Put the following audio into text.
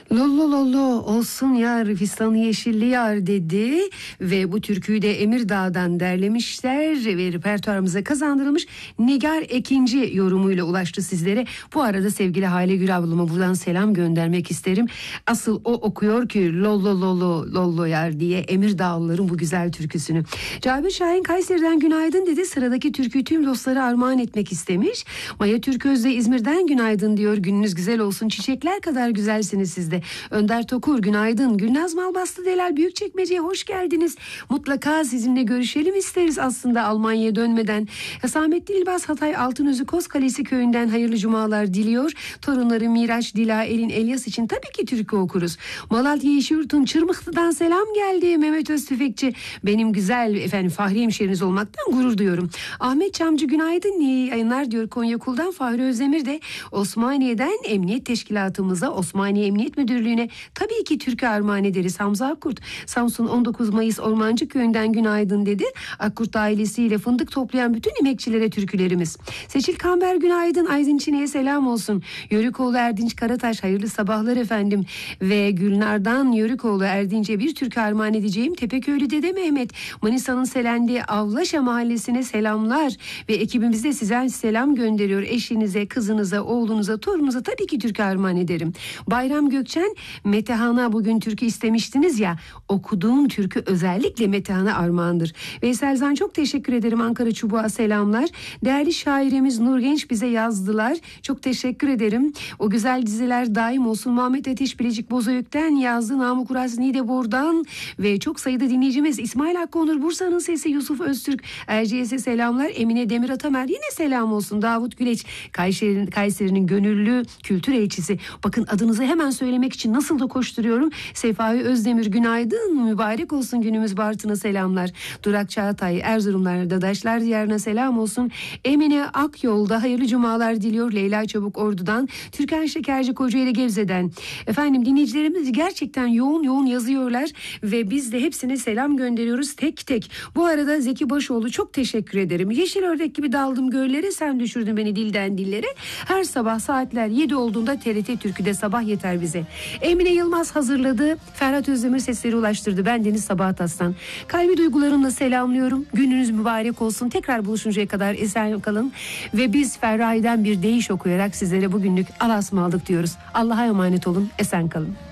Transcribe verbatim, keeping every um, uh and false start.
Lollo lollo olsun yar fistanı yeşilli yar dedi ve bu türküyü de Emirdağ'dan derlemişler ve repertuarımıza kazandırılmış. Nigar Ekinci yorumuyla ulaştı sizlere. Bu arada sevgili Hale Gül ablama buradan selam göndermek isterim. Asıl o okuyor ki lollo lollo lollo yar diye Emirdağlıların bu güzel türküsünü. Cabir Şahin Kayseri'den günaydın dedi. Sıradaki türküyü tüm dostlara armağan etmek istemiş. Maya Türköz de İzmir'den günaydın diyor. Gününüz güzel olsun. Çiçekler kadar güzelsiniz siz de. Önder Tokur günaydın. Gülnaz Malbastı Delal Büyükçekmece'ye hoş geldiniz. Mutlaka sizinle görüşelim isteriz aslında Almanya'ya dönmeden. Hüsamettin İlbaz Hatay Altınözü Kozkalesi köyünden hayırlı cumalar diliyor. Torunları Miraç, Dila, Elin, Elyas için tabii ki türkü okuruz. Malatya Yeşilyurt'un Çırmıklı'dan selam geldi. Mehmet Öztüfekçi benim güzel efendim Fahri hemşeriniz olmaktan gurur duyuyorum. Ahmet Çamcı günaydın. İyi yayınlar diyor Konyakul'dan. Fahri Özdemir de Osmaniye'den Emniyet Teşkilatımıza, Osmaniye Emniyet Müdürlüğü'ne tabii ki türkü armağan ederiz. Hamza Akkurt Samsun on dokuz Mayıs Ormancı Köyü'nden günaydın dedi. Akkurt ailesiyle fındık toplayan bütün emekçilere türkülerimiz. Seçil Kamber günaydın. Aydın Çine'ye selam olsun. Yörükoğlu Erdinç Karataş hayırlı sabahlar efendim. Ve Gülnar'dan Yörükoğlu Erdinç'e bir türkü armağan edeceğim. Tepeköylü Dede Mehmet Manisa'nın Selendiği Avlaşa mahallesine selamlar ve ekibimiz de size selam gönderiyor. Eşinize, kızınıza, oğlunuza, torununuza tabii ki türkü armağan ederim. Bayram Gökçen Metehan'a bugün türkü istemiştiniz ya, okuduğum türkü özellikle Metehan'a armağandır. Veysel Zan çok teşekkür ederim. Ankara Çubuğa selamlar. Değerli şairimiz Nur Genç bize yazdılar. Çok teşekkür ederim. O güzel diziler daim olsun. Muhammed Ateş Bilecik Bozüyük'ten yazdı. Namık Uras Niğdebor'dan ve çok sayıda dinleyicimiz İsmail Hakkı Onur Bursa'nın sesi Yusuf Öztürk Erciyes'e selamlar. Emine Demir Atamer yine selam olsun. Davut Güleç Kayseri'nin, Kayseri'nin gönüllü kültür elçisi. Bakın adınızı hemen söylemek için nasıl da koşturuyorum. Sefai Özdemir günaydın. Mübarek olsun günümüz Bartın'a selamlar. Durak Çağatay Erzurumlar Dadaşlar Diyarı'na selam olsun. Emine Akyol'da hayırlı cumalar diliyor. Leyla Çabuk Ordu'dan. Türkan Şekerci Kocaeli Gebze'den. Efendim dinleyicilerimiz gerçekten yoğun yoğun yazıyorlar ve biz de hepsine selam gönderiyoruz tek tek. Bu arada Zeki Başoğlu çok teşekkür ederim. Yeşil ördek gibi daldım göllere, sen düşürdün beni dilden dillere. Her sabah saatler yedi olduğunda T R T Türkü'de sabah yeter bize. Emine Yılmaz hazırladı. Ferhat Özdemir sesleri ulaştırdı. Ben Deniz Sabahat Aslan. Kalbi duygularımla selamlıyorum. Gününüz mübarek olsun. Tekrar buluşuncaya kadar esen kalın. Ve biz Ferrai'den bir deyiş okuyarak sizlere bugünlük Allah'a ısmarladık diyoruz. Allah'a emanet olun. Esen kalın.